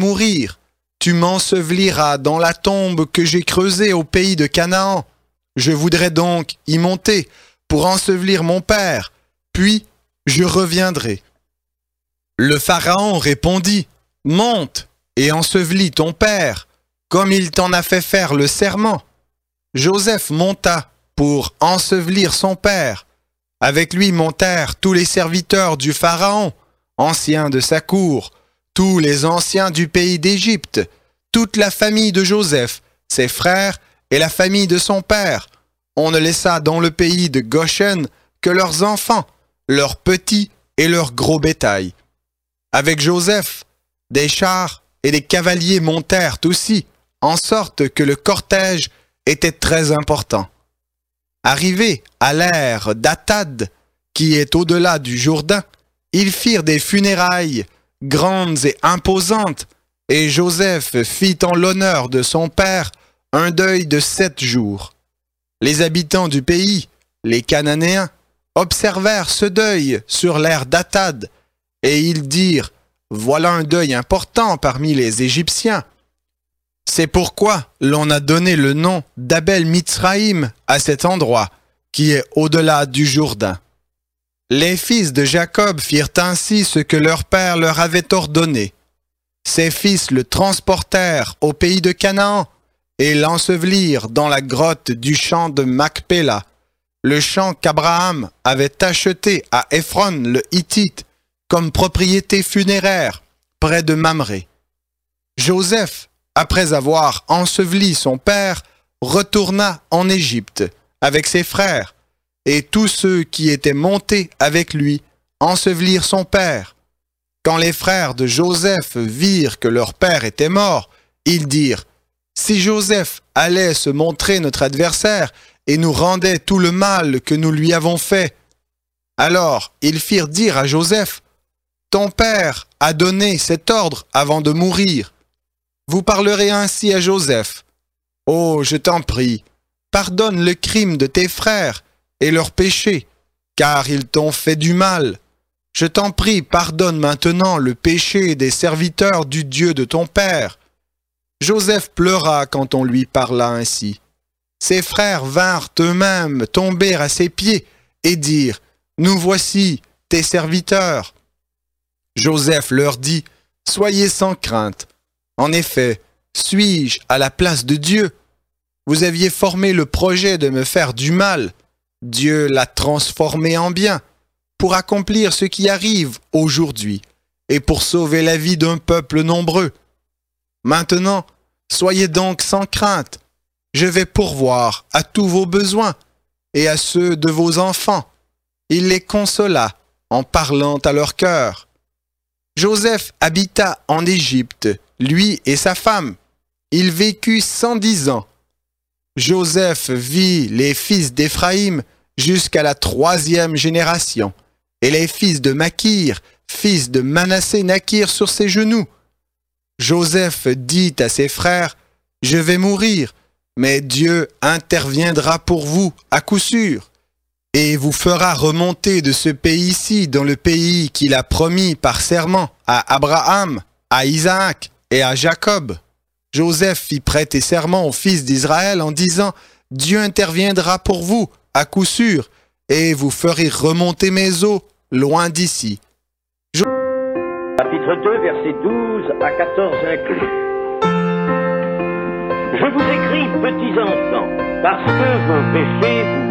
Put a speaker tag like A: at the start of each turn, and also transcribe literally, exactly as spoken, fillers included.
A: mourir. Tu m'enseveliras dans la tombe que j'ai creusée au pays de Canaan. Je voudrais donc y monter pour ensevelir mon père, puis je reviendrai. » Le Pharaon répondit, « Monte et ensevelis ton père, comme il t'en a fait faire le serment. » Joseph monta pour ensevelir son père. Avec lui montèrent tous les serviteurs du Pharaon, anciens de sa cour, tous les anciens du pays d'Égypte, toute la famille de Joseph, ses frères et la famille de son père. On ne laissa dans le pays de Goshen que leurs enfants, leurs petits et leurs gros bétail. Avec Joseph, des chars et des cavaliers montèrent aussi, en sorte que le cortège était très important. Arrivés à l'ère d'Atad, qui est au-delà du Jourdain, ils firent des funérailles grandes et imposantes, et Joseph fit en l'honneur de son père un deuil de sept jours. Les habitants du pays, les Cananéens, observèrent ce deuil sur l'ère d'Atad, et ils dirent « Voilà un deuil important parmi les Égyptiens. » C'est pourquoi l'on a donné le nom d'Abel Mitzraïm à cet endroit, qui est au-delà du Jourdain. Les fils de Jacob firent ainsi ce que leur père leur avait ordonné. Ses fils le transportèrent au pays de Canaan et l'ensevelirent dans la grotte du champ de Macpéla, le champ qu'Abraham avait acheté à Éphron le Hittite comme propriété funéraire près de Mamré. Joseph, après avoir enseveli son père, retourna en Égypte avec ses frères, et tous ceux qui étaient montés avec lui ensevelirent son père. Quand les frères de Joseph virent que leur père était mort, ils dirent « Si Joseph allait se montrer notre adversaire et nous rendait tout le mal que nous lui avons fait. » Alors ils firent dire à Joseph « Ton père a donné cet ordre avant de mourir. Vous parlerez ainsi à Joseph. Oh, je t'en prie, pardonne le crime de tes frères et leurs péchés, car ils t'ont fait du mal. Je t'en prie, pardonne maintenant le péché des serviteurs du Dieu de ton père. » Joseph pleura quand on lui parla ainsi. Ses frères vinrent eux-mêmes tomber à ses pieds et dirent « Nous voici, tes serviteurs. » Joseph leur dit « Soyez sans crainte. En effet, suis-je à la place de Dieu? Vous aviez formé le projet de me faire du mal. Dieu l'a transformé en bien, pour accomplir ce qui arrive aujourd'hui, et pour sauver la vie d'un peuple nombreux. Maintenant, soyez donc sans crainte. Je vais pourvoir à tous vos besoins, et à ceux de vos enfants. Il les consola en parlant à leur cœur. Joseph habita en Égypte, lui et sa femme. Il vécut cent dix ans. Joseph vit les fils d'Éphraïm jusqu'à la troisième génération, et les fils de Makir, fils de Manassé, naquirent sur ses genoux. Joseph dit à ses frères, « Je vais mourir, mais Dieu interviendra pour vous à coup sûr, et vous fera remonter de ce pays-ci dans le pays qu'il a promis par serment à Abraham, à Isaac et à Jacob. » Joseph fit prêter serment aux fils d'Israël en disant « Dieu interviendra pour vous à coup sûr, et vous ferez remonter mes eaux loin d'ici. »
B: Chapitre deux, versets douze à quatorze inclus. Je vous écris, petits enfants, parce que vos péchés